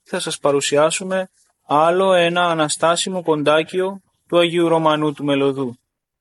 θα σας παρουσιάσουμε άλλο ένα αναστάσιμο κοντάκιο του Αγίου Ρωμανού του Μελωδού.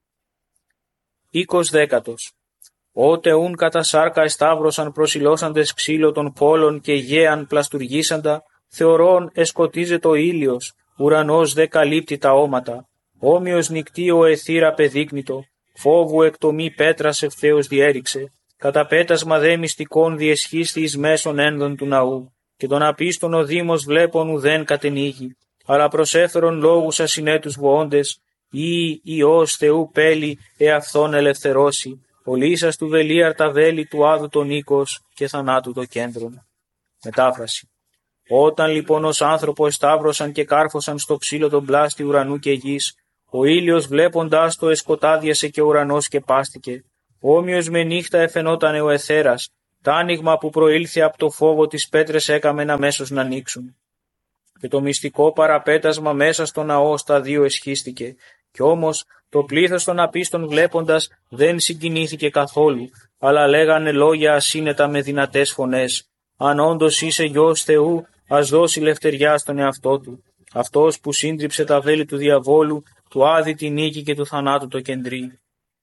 20 Ότε ούν κατά σάρκα εσταύρωσαν προσιλώσαντες ξύλο των πόλων και γέαν πλαστουργήσαντα, θεωρών εσκοτίζεται ο ήλιος, ουρανός δε καλύπτει τα όματα, όμοιος νυκτίο εθήρα πεδείκνητο, φόβου εκτομή πέτρας ευθέως διέριξε, κατά πέτασμα δε μυστικών διεσχίστη εις μέσον ένδων του ναού, και τον απίστον ο Δήμος βλέπων ουδέν κατενήγει, αλλά προσέφερον λόγους ασυνέτους βοώντες, ή Υιός Θεού πέλη εαυτόν ελευθερώσει, ολίσας του βελίαρτα βέλη του άδου τον οίκος και θανάτου το κέντρον. Μετάφραση. Όταν λοιπόν ως άνθρωπο εσταύρωσαν και κάρφωσαν στο ξύλο τον πλάστη ουρανού και γης, ο ήλιος βλέποντάς το εσκοτάδιασε και ο ουρανός και πάστηκε, όμοιος με νύχτα εφαινότανε ο εθέρας, τ' άνοιγμα που προήλθε από το φόβο τις πέτρες έκαμεν αμέσως να ανοίξουν. Και το μυστικό παραπέτασμα μέσα στο ναό στα δύο εσχίστηκε, κι όμως το πλήθος των απίστων βλέποντας δεν συγκινήθηκε καθόλου, αλλά λέγανε λόγια ασύνετα με δυνατές φωνές. Αν όντως είσαι γιος Θεού, ας δώσει λευτεριά στον εαυτό του. Αυτός που σύντριψε τα βέλη του διαβόλου, του άδει τη νίκη και του θανάτου το κεντρί.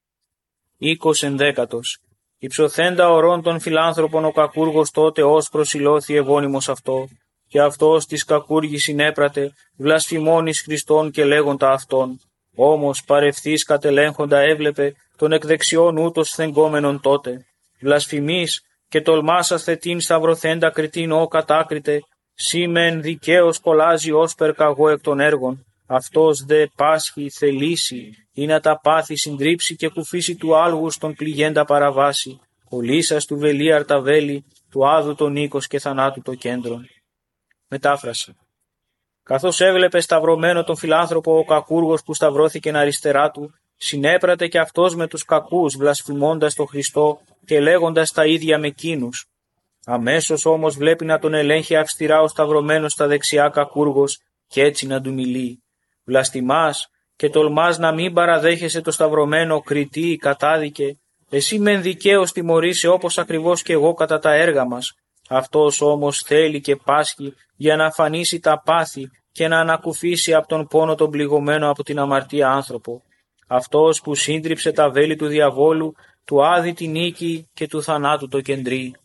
20 Υψωθέντα ορών των φιλάνθρωπων ο κακούργος τότε ως προσιλώθη ευώνυμος αυτό, και αυτός της κακούργης συνέπρατε, βλασφημών εις Χριστόν και λέγοντα αυτόν. Όμως παρευθύς κατελέγχοντα έβλεπε τον εκ δεξιών ούτως θεγκόμενον τότε. Βλασφημείς και τολμάσαστε την σταυρωθέντα κριτήν ο κατάκριτε, σήμεν δικαίως κολλάζει ως περκαγώ εκ των έργων. Αυτός δε πάσχει θελήσει, ή να τα πάθη συντρίψει και κουφίσει του άλγους τον πληγέντα παραβάσει. Ο λύσας του βελίαρτα βέλη, του άδου τον οίκος και θανάτου το κέντρον. Μετάφραση. Καθώς έβλεπε σταυρωμένο τον φιλάνθρωπο ο κακούργος που σταυρώθηκε αριστερά του, συνέπρατε και αυτός με τους κακούς, βλασφημώντας τον Χριστό και λέγοντας τα ίδια με εκείνους. Αμέσως όμως βλέπει να τον ελέγχει αυστηρά ο σταυρωμένος στα δεξιά κακούργος και έτσι να του μιλεί. Βλαστημάς και τολμάς να μην παραδέχεσαι το σταυρωμένο κριτή, κατάδικε. Εσύ μεν δικαίως τιμωρείσαι όπως ακριβώς και εγώ κατά τα έργα μας. Αυτός όμως θέλει και πάσχει για να αφανίσει τα πάθη και να ανακουφίσει από τον πόνο τον πληγωμένο από την αμαρτία άνθρωπο. Αυτός που σύντριψε τα βέλη του διαβόλου, του άδει τη νίκη και του θανάτου το κεντρί.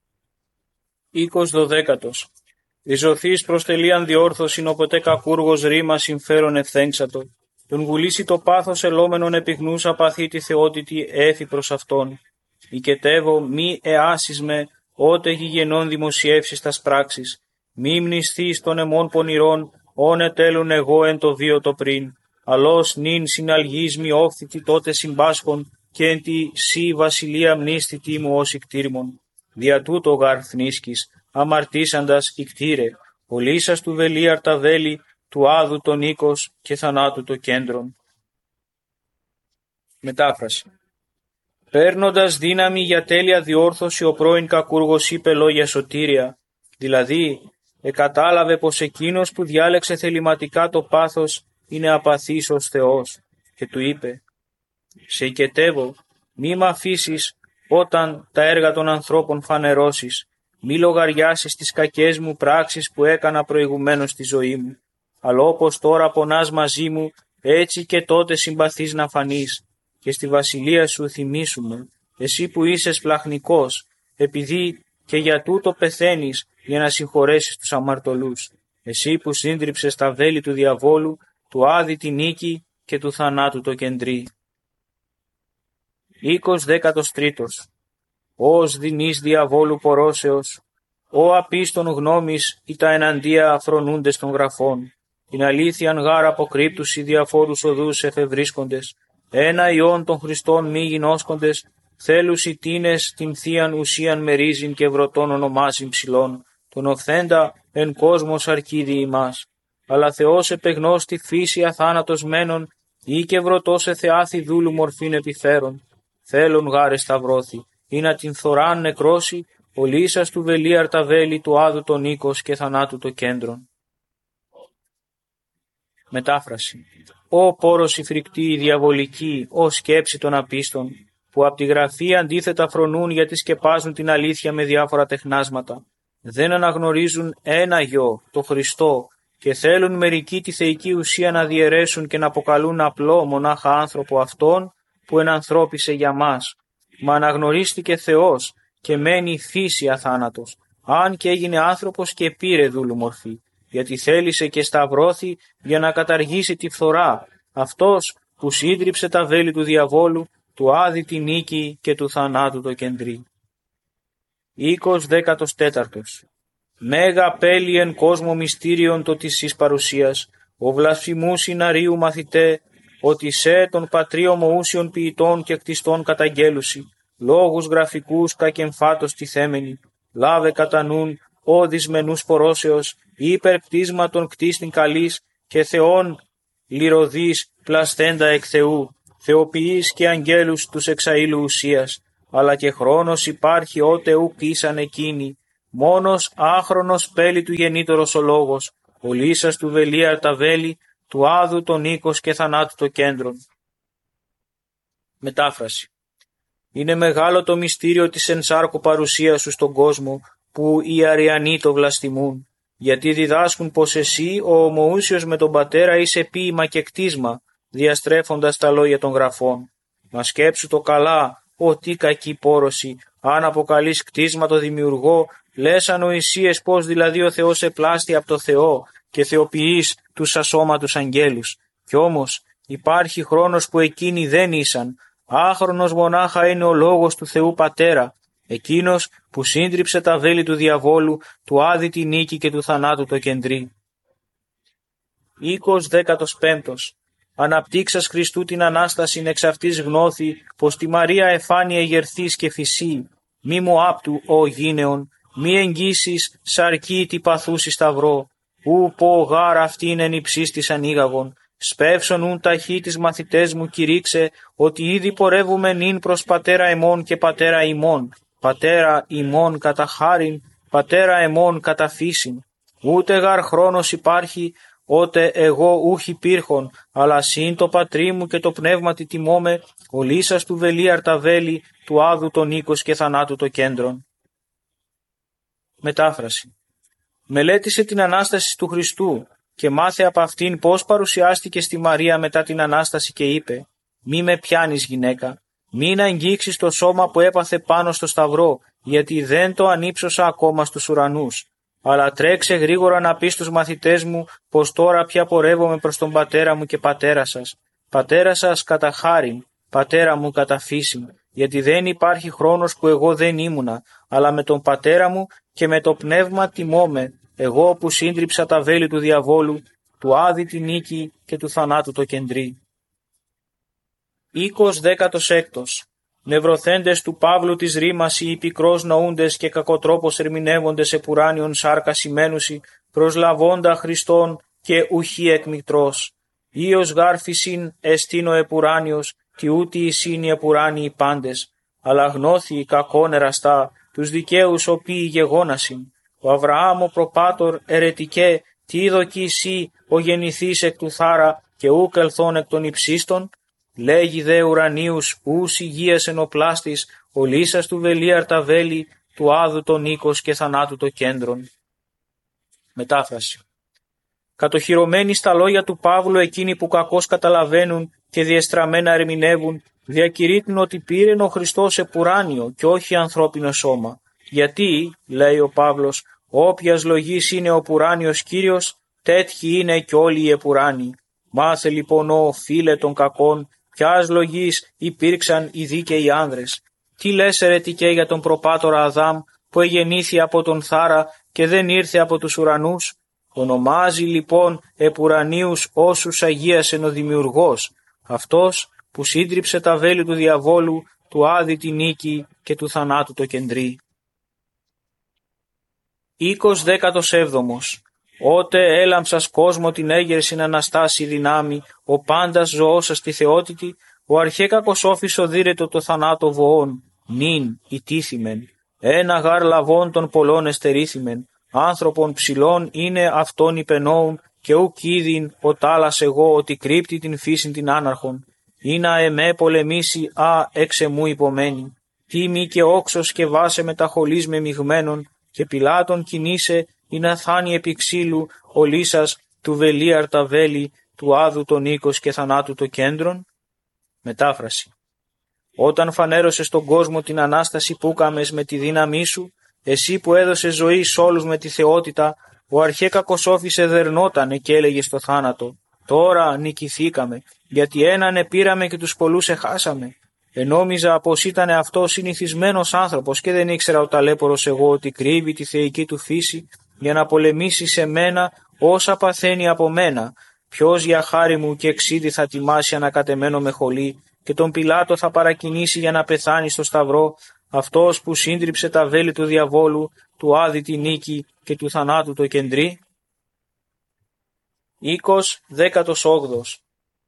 20 Ριζωθείς προς τελείαν διόρθωσιν οποτε κακούργος ρήμα συμφέρον ευθέγξατο. Τον βουλήσει το πάθος ελόμενον επιγνούς απαθή τη θεότητη έφη προς αυτόν. Οικετεύω μη εάσεις με, ότε γηγενών δημοσιεύσεις τας πράξεις. Μη μνηστείς των αιμών πονηρών, όνε τέλουν εγώ εν το βίο το πριν. Αλλώς νυν συναλγείς μη όφθητη τότε συμπάσχων, και εν τη σύ βασιλεία μνήστητη μου ως ικτήρμον. Δια τούτο γαρ θνίσκης, αμαρτήσαντας ικτήρε, ο λύσας του βελίαρτα βέλη, του άδου τον οίκος και θανάτου το κέντρον. Μετάφραση. Παίρνοντας δύναμη για τέλεια διόρθωση ο πρώην κακούργος είπε λόγια σωτήρια, δηλαδή εκατάλαβε πως εκείνος που διάλεξε θεληματικά το πάθος είναι απαθής ως Θεός και του είπε «Σε οικετεύω, μη μ' αφήσεις όταν τα έργα των ανθρώπων φανερώσεις, μη λογαριάσεις τις κακές μου πράξεις που έκανα προηγουμένως στη ζωή μου, αλλά όπως τώρα πονάς μαζί μου, έτσι και τότε συμπαθείς να φανείς και στη βασιλεία σου θυμίσουμε, εσύ που είσαι σπλαχνικός, επειδή και για τούτο πεθαίνεις για να συγχωρέσεις τους αμαρτωλούς, εσύ που σύντριψες τα βέλη του διαβόλου, του άδει τη νίκη και του θανάτου το κεντρί. 23 Ως δεινής διαβόλου πορώσεως, ο απίστων γνώμης ή τα εναντία αφρονούντες των γραφών, την αλήθειαν γάρ αποκρύπτους οι διαφόρους οδούς εφευρίσκοντες, ένα ιόν των Χριστών μη γινώσκοντες, θέλους οι τίνες την θείαν ουσίαν μερίζειν και βρωτών ονομάζειν ψηλών, τον οφθέντα εν κόσμος αρκίδι ημάς. Αλλά Θεός επεγνώς τη φύση αθάνατος μένων, ή και βρωτός εθεάθη δούλου μορφήν επιφέρον. Θέλουν γάρε σταυρώθη, ή να την θωράν νεκρώσει, ο λύσας του βελίαρτα βέλη του άδου τον οίκος και θανάτου το κέντρον. Μετάφραση. Ω πόρος η φρικτή, η διαβολική, ω σκέψη των απίστων, που απ' τη γραφή αντίθετα φρονούν γιατί σκεπάζουν την αλήθεια με διάφορα τεχνάσματα. δεν αναγνωρίζουν ένα Γιο, το Χριστό, και θέλουν μερικοί τη θεϊκή ουσία να διαιρέσουν και να αποκαλούν απλό μονάχα άνθρωπο αυτόν που ενανθρώπισε για μας. Μα αναγνωρίστηκε Θεός και μένει φύση αθάνατος, αν και έγινε άνθρωπος και πήρε δούλου μορφή, γιατί θέλησε και σταυρώθη για να καταργήσει τη φθορά, αυτός που σύντριψε τα βέλη του διαβόλου, του άδη τη νίκη και του θανάτου το κεντρί. 14. Μέγα πέλη εν κόσμο μυστήριον το της εις παρουσίας, ο βλασφημού συναρίου μαθητέ, ότι σε των πατρί ομοούσιων ποιητών και κτιστών καταγγέλουσι, λόγους γραφικούς κακεμφάτος τιθέμενοι, λάβε κατά νουν, ο δυσμενούς φορώσεως, υπερπτίσματον κτίστην καλής και Θεών λυρωδής πλασθέντα εκ Θεού, θεοποιείς και αγγέλους τους εξαήλου ουσίας, αλλά και χρόνος υπάρχει ότε ουκ ήσαν εκείνοι, μόνος άχρονος πέλη του γεννήτωρος ο λόγος, ο λύσας του βελίαρ τα βέλη, του άδου τον οίκος και θανάτου το κέντρον. Μετάφραση. Είναι μεγάλο το μυστήριο της ενσάρκου παρουσίας σου στον κόσμο, που οι αριανοί το βλαστημούν, γιατί διδάσκουν πως εσύ ο ομοούσιος με τον Πατέρα είσαι ποίημα και κτίσμα, διαστρέφοντας τα λόγια των γραφών. Μα σκέψου το καλά, τι κακή πόρωση, αν αποκαλείς κτίσμα το δημιουργό, λες ανοησίες πως δηλαδή ο Θεός επλάστη από το Θεό και θεοποιείς τους ασώματους αγγέλους. Κι όμως υπάρχει χρόνος που εκείνοι δεν ήσαν, άχρονος μονάχα είναι ο λόγος του Θεού Πατέρα, εκείνος που σύντριψε τα βέλη του διαβόλου, του άδη τη νίκη και του θανάτου το κεντρί. 15. Αναπτύξας Χριστού την Ανάστασιν εξ αυτής γνώθη, πως τη Μαρία εφάνει εγερθής και φυσή, μη μου άπτου, ο γήνεον, μη εγγύσεις σαρκή τι παθούσι σταυρό, ου πω γάρ αυτήν εν υψίστης ανήγαγον, σπεύσον ουν ταχύ τις μαθητές μου κηρύξε, ότι ήδη πορεύουμε νυν προς Πατέρα εμών και Πατέρα ημών, Πατέρα ημών κατά χάριν, Πατέρα εμών κατά φύσιν, ούτε γάρ χρόνος υπάρχει, ότε εγώ ούχ υπήρχον, αλλά συν το πατρί μου και το πνεύμα τη τιμώμε, ο λύσας του βελίαρ τα βέλη, του άδου τον οίκος και θανάτου το κέντρον. Μετάφραση. Μελέτησε την Ανάσταση του Χριστού και μάθε από αυτήν πώς παρουσιάστηκε στη Μαρία μετά την Ανάσταση και είπε «Μη με πιάνεις γυναίκα, μην αγγίξεις το σώμα που έπαθε πάνω στο σταυρό, γιατί δεν το ανύψωσα ακόμα στους ουρανούς. Αλλά τρέξε γρήγορα να πεις στους μαθητές μου πως τώρα πια πορεύομαι προς τον Πατέρα μου και Πατέρα σας. Πατέρα σας κατά χάριν, Πατέρα μου κατά φύσιν, γιατί δεν υπάρχει χρόνος που εγώ δεν ήμουνα, αλλά με τον Πατέρα μου και με το Πνεύμα τιμώμε, εγώ που σύντριψα τα βέλη του διαβόλου, του άδη τη νίκη και του θανάτου το κεντρί. 16. Νευροθέντες του Παύλου της ρήμας οι πικρός νοούντες και κακοτρόπως ερμηνεύοντες επουράνιον σάρκα σημαίνουσι, προσλαβώντα Χριστόν και ουχή εκμητρός. Ίος γάρφησιν εστίν ο επουράνιος, τι ούτι εισήν οι επουράνιοι πάντες, αλλά γνώθη κακόν εραστά, τους δικαίους οποίοι γεγόνασιν. Ο Αβραάμ ο προπάτορ ερετικέ, τι είδωκι εσύ ο γεννηθής εκ του θάρα και ούκ ελθόν εκ των υψίστων. Λέγει δε ουρανίους ους υγείας ενοπλάστης, ο λύσας του βελίαρ τα βέλη, του άδου τον οίκος και θανάτου το κέντρον. Μετάφραση. Κατοχυρωμένοι στα λόγια του Παύλου εκείνοι που κακώς καταλαβαίνουν και διεστραμμένα ερμηνεύουν, διακηρύττουν ότι πήρεν ο Χριστός επουράνιο και όχι ανθρώπινο σώμα. Γιατί, λέει ο Παύλος, όποιας λογής είναι ο πουράνιος Κύριος, τέτοιοι είναι και όλοι οι επουράνιοι. Μάθε λοιπόν ο φίλε των κακών, ποιας λογής υπήρξαν οι δίκαιοι άνδρες. Τι λες ερετικέ για τον προπάτορα Αδάμ που εγεννήθη από τον θάρα και δεν ήρθε από τους ουρανούς. Ονομάζει λοιπόν επουρανίους όσους αγίασεν ο Δημιουργός, αυτός που σύντριψε τα βέλη του διαβόλου, του άδη τη νίκη και του θανάτου το κεντρί. 17. Ότε έλαμψας κόσμο την έγερσιν αναστάσει δυνάμει, ο πάντας ζωώσας τη θεότητη, ο αρχέ κακοσόφης οδύρετο το θανάτο βοών, νυν ητήθημεν, ένα γάρ λαβών των πολλών εστερήθημεν, άνθρωπον ψηλών είναι αυτόν υπενόουν και ουκ είδην ο τάλας εγώ ότι κρύπτει την φύσιν την άναρχον, ή να εμέ πολεμήσει εξ εμού υπομένη, τίμη και όξος και βάσε μεταχολής με μειγμένων, και Πιλάτων κινήσε ή να θάνει επί ξύλου ο Λύσας του Βελίαρ τα βέλη, του Άδου τον οίκος και θανάτου το κέντρον. Μετάφραση. Όταν φανέρωσες στον κόσμο την Ανάσταση που κάμες με τη δύναμή σου, εσύ που έδωσες ζωή σ' όλους με τη θεότητα, ο αρχέ κακοσόφης εδερνότανε και έλεγε στο θάνατο, τώρα νικηθήκαμε, γιατί έναν επήραμε και τους πολλούς εχάσαμε. Ενόμιζα πως ήταν αυτό συνηθισμένος άνθρωπος και δεν ήξερα ο ταλέπορος εγώ ότι κρύβει τη θεϊκή του φύση για να πολεμήσει σε μένα όσα παθαίνει από μένα. Ποιος για χάρη μου και εξίδη θα τιμάσει ανακατεμένο με χολή και τον Πιλάτο θα παρακινήσει για να πεθάνει στο σταυρό, αυτός που σύντριψε τα βέλη του διαβόλου, του Άδη τη νίκη και του θανάτου το κεντρί. Οίκος 18.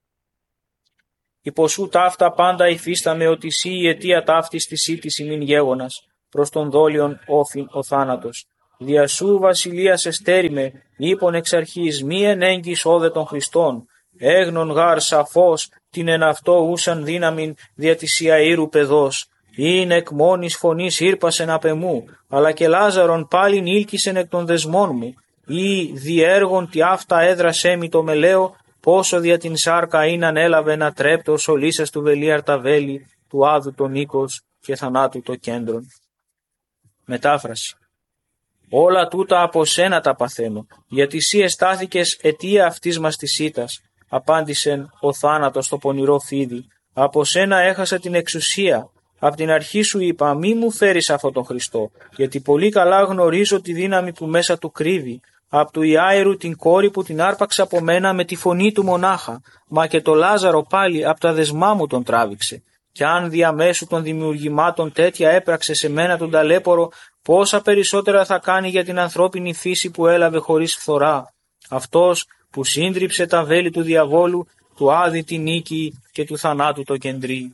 Υποσού ταύτα πάντα υφίσταμε ότι σύ η αιτία ταύτης της ήττης ημίν γέγονας, προς τον δόλιον όφιν ο θάνατος. Δια σου βασιλείας εστέριμε, είπον εξ αρχής μη ενέγγις όδε των Χριστών, έγνον γάρ σαφώς την εν αυτό ούσαν δύναμην δια της Ιαΐρου παιδός. Είναι εκ μόνης φωνής ήρπασεν απ' εμού, αλλά και Λάζαρον πάλιν ήλκησεν εκ των δεσμών μου, ή διέργον τι αυτά έδρασέ μη το μελαίο, πόσο δια την σάρκα είναι ανέλαβε ένα τρέπτος ο Λύσας του Βελίαρ τα βέλη, του Άδου τον οίκος και θανάτου το κέντρον. Μετάφραση. Όλα τούτα από σένα τα παθαίνω, γιατί σύ εστάθηκες αιτία αυτής μας της ήττας, απάντησεν ο θάνατος στο πονηρό φίδι. Από σένα έχασα την εξουσία. Απ' την αρχή σου είπα μη μου φέρεις αυτόν τον Χριστό, γιατί πολύ καλά γνωρίζω τη δύναμη που μέσα του κρύβει. Απ' του Ιάηρου την κόρη που την άρπαξε από μένα με τη φωνή του μονάχα, μα και το Λάζαρο πάλι απ' τα δεσμά μου τον τράβηξε. Κι αν διαμέσου των δημιουργημάτων τέτοια έπραξε σε μένα τον ταλέπορο, πόσα περισσότερα θα κάνει για την ανθρώπινη φύση που έλαβε χωρίς φθορά. Αυτός που σύντριψε τα βέλη του διαβόλου, του Άδη τη νίκη και του θανάτου το κεντρί.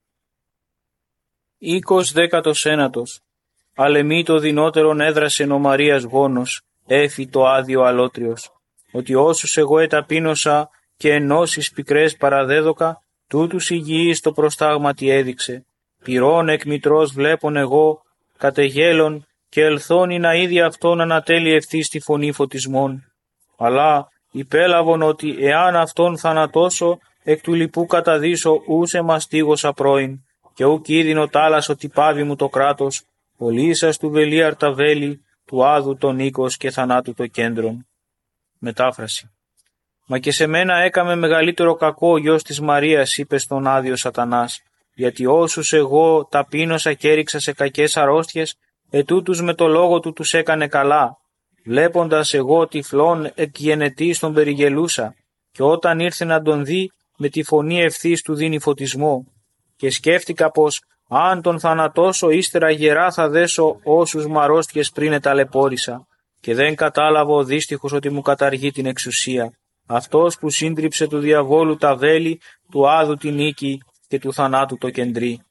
Οίκος 19. Αλεμή το δυνότερον έδρασεν ο Μαρίας γόνος, έφη το άδειο αλότριος, ότι όσους εγώ εταπείνωσα και ενώσεις πικρές παραδέδοκα, τούτους υγιείς το προστάγματι έδειξε. Πυρών εκ μητρός βλέπων εγώ, κατεγέλων και ελθόν να ήδη αυτόν ανατέλει ευθύ στη φωνή φωτισμών. Αλλά υπέλαβον ότι εάν αυτόν θανατώσω, εκ του λοιπού καταδύσω ούσε μαστίγωσα πρώην, και ου κίνδυνο τάλας ότι πάβει μου το κράτος, ο Λύσας του Βελίαρ τα βέλη, του Άδου τον οίκος και θανάτου το κέντρον. Μετάφραση. Μα και σε μένα έκαμε μεγαλύτερο κακό ο γιος της Μαρίας, είπε στον άδειο Σατανάς, γιατί όσους εγώ ταπείνωσα και έριξα σε κακές αρρώστιες, ετούτους με το λόγο του τους έκανε καλά. Βλέποντας εγώ τυφλών εκγενετής τον περιγελούσα, και όταν ήρθε να τον δει, με τη φωνή ευθύς του δίνει φωτισμό. Και σκέφτηκα πως αν τον θανατώσω ύστερα γερά θα δέσω όσους μ' αρρώστιες πριν εταλαιπώρησα, και δεν κατάλαβα ο δύστιχος ότι μου καταργεί την εξουσία. Αυτός που σύντριψε του διαβόλου τα βέλη, του Άδου τη νίκη και του θανάτου το κεντρί.